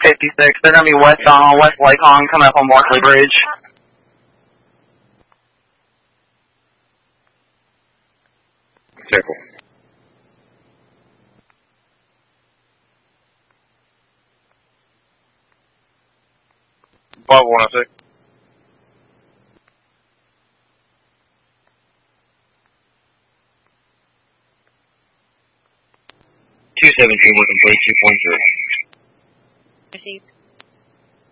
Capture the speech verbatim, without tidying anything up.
fifty-six. They're going to be west on West Lake Hong, coming up on Markley Bridge. Careful. Five one six. Two seventeen working three two point zero. Received.